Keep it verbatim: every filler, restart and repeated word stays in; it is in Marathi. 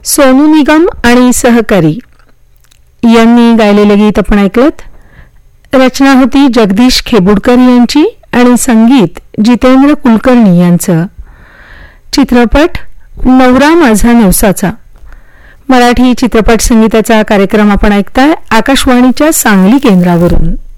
सोनू निगम आणि सहकारी यांनी गायलेले गीत आपण ऐकलत. रचना होती जगदीश खेबुडकर यांची आणि संगीत जितेंद्र कुलकर्णी यांचं. चित्रपट नवरा माझा नवसाचा. मराठी चित्रपट संगीताचा कार्यक्रम आपण ऐकताय आकाशवाणीच्या सांगली केंद्रावरून.